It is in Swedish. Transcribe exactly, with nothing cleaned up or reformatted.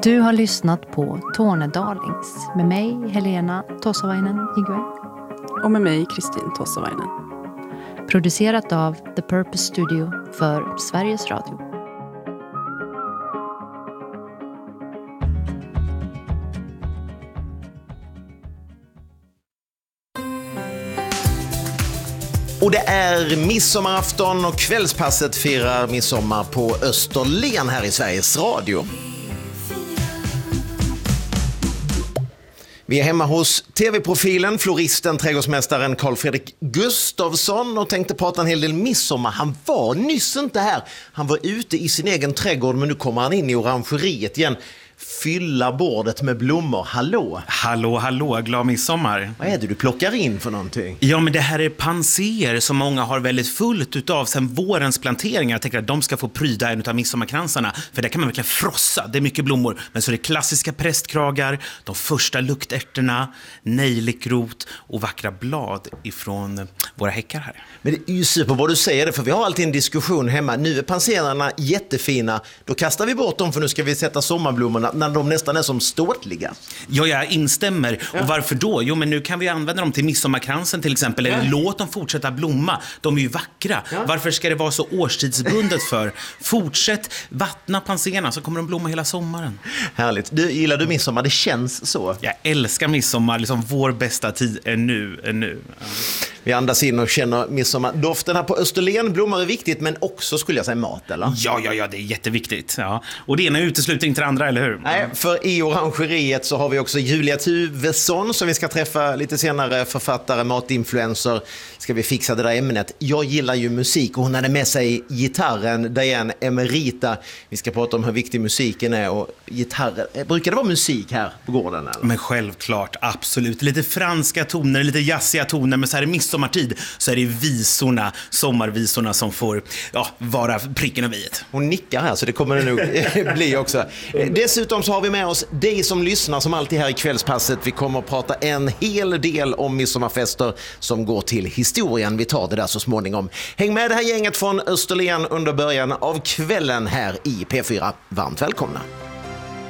Du har lyssnat på Tornedalings med mig, Helena Tossavainen Igwe. Och med mig, Kristin Tossavainen. Producerat av The Purpose Studio för Sveriges Radio. Och det är midsommarafton och kvällspasset firar midsommar på Österlen här i Sveriges Radio. Vi är hemma hos tv-profilen, floristen, trädgårdsmästaren Carl Fredrik Gustafsson och tänkte prata en hel del midsommar. Han var nyss inte här. Han var ute i sin egen trädgård, men nu kommer han in i orangeriet igen. Fylla bordet med blommor. Hallå? Hallå, hallå. Glad midsommar. Vad är det du plockar in för någonting? Ja, men det här är panser som många har väldigt fullt utav sen vårens planteringar. Jag tänker att de ska få pryda en utav midsommarkransarna. För där kan man verkligen frossa. Det är mycket blommor. Men så är det klassiska prästkragar, de första luktärterna, nejlikrot och vackra blad ifrån våra häckar här. Men det är ju super vad du säger det, för vi har alltid en diskussion hemma. Nu är panserarna jättefina. Då kastar vi bort dem för nu ska vi sätta sommarblommorna när de nästan är som ståtliga. Ja, jag instämmer. Ja. Och varför då? Jo, men nu kan vi använda dem till midsommarkransen till exempel. Eller ja. Låt dem fortsätta blomma. De är ju vackra. Ja. Varför ska det vara så årstidsbundet för? Fortsätt vattna panserna så kommer de blomma hela sommaren. Härligt. Du, gillar du midsommar? Det känns så. Jag älskar midsommar. Liksom vår bästa tid är nu. Är nu. Ja. Vi andas in och känner midsommar. Doften här på Österlen, blommor är viktigt, men också skulle jag säga mat, eller? Ja, ja, ja, det är jätteviktigt. Ja. Och det ena utesluter inte det andra, eller hur? Nej, för i orangeriet så har vi också Julia Tuvesson som vi ska träffa lite senare, författare, matinfluencer. Ska vi fixa det där ämnet. Jag gillar ju musik och hon hade med sig gitarren, Diane Emerita. Vi ska prata om hur viktig musiken är och gitarren. Brukar det vara musik här på gården? Eller? Men självklart, absolut. Lite franska toner, lite jazziga toner, men så här i midsommartid så är det visorna, sommarvisorna som får ja, vara pricken och viet. Hon nickar här så det kommer det nog bli också. Dessutom så har vi med oss dig som lyssnar som alltid här i kvällspasset. Vi kommer att prata en hel del om midsommarfester som går till historien. Vi tar det där så småningom. Häng med det här gänget från Österlen under början av kvällen här i P fyra. Varmt välkomna.